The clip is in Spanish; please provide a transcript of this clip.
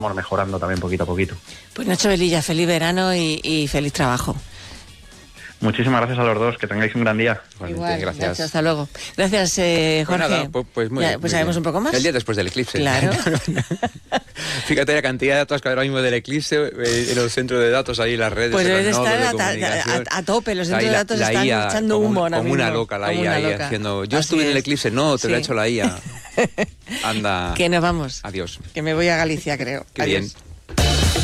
mejorando también poquito a poquito. Pues Nacho Velilla, feliz verano y feliz trabajo. Muchísimas gracias a los dos, que tengáis un gran día. Igual, gracias. Nacho, hasta luego. Gracias, Jorge. Pues nada, pues muy bien. Sabemos un poco más. El día después del eclipse. Claro. Fíjate la cantidad de datos que hay ahora mismo del eclipse en los centros de datos, ahí las redes. Pues debe de nodos estar de comunicación. a tope, los centros de datos la están IA, echando humo ahora como mismo. una loca, la Como IA una ahí loca. haciendo... Yo Así estuve en el es. eclipse, no, te lo ha Sí. hecho la IA. Anda. Que nos vamos. Adiós. Que me voy a Galicia, creo. Qué Adiós. bien.